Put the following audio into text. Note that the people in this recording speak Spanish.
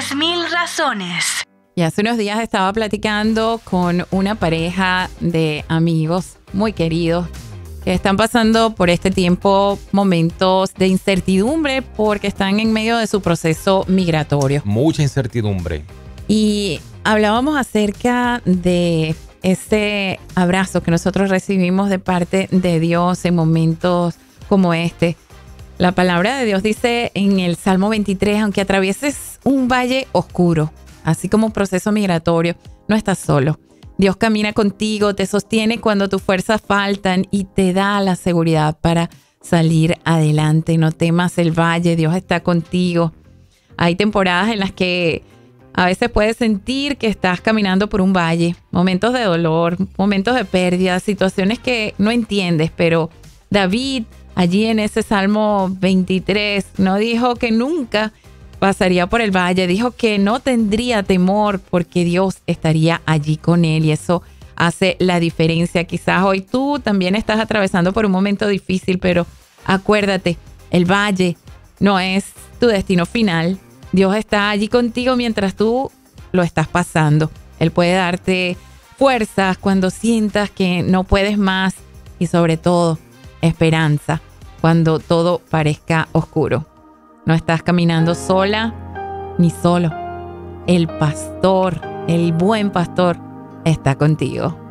10.000 razones. Y hace unos días estaba platicando con una pareja de amigos muy queridos que están pasando por este tiempo momentos de incertidumbre porque están en medio de su proceso migratorio. Mucha incertidumbre. Y hablábamos acerca de ese abrazo que nosotros recibimos de parte de Dios en momentos como este. La palabra de Dios dice en el Salmo 23, aunque atravieses un valle oscuro, así como un proceso migratorio, no estás solo. Dios camina contigo, te sostiene cuando tus fuerzas faltan y te da la seguridad para salir adelante. No temas el valle, Dios está contigo. Hay temporadas en las que a veces puedes sentir que estás caminando por un valle, momentos de dolor, momentos de pérdida, situaciones que no entiendes, pero David, allí en ese Salmo 23, no dijo que nunca pasaría por el valle, dijo que no tendría temor porque Dios estaría allí con él y eso hace la diferencia. Quizás hoy tú también estás atravesando por un momento difícil, pero acuérdate, el valle no es tu destino final. Dios está allí contigo mientras tú lo estás pasando. Él puede darte fuerzas cuando sientas que no puedes más y sobre todo esperanza cuando todo parezca oscuro. No estás caminando sola ni solo. El pastor, el buen pastor, está contigo.